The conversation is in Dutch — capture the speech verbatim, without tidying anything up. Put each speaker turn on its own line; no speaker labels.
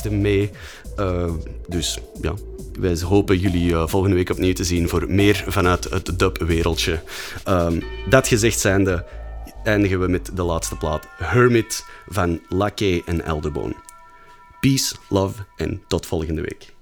beste mee. Uh, dus ja, wij hopen jullie uh, volgende week opnieuw te zien voor meer vanuit het dub-wereldje. Um, dat gezegd zijnde eindigen we met de laatste plaat Hermit van Laké en Elderbone. Peace, love en tot volgende week.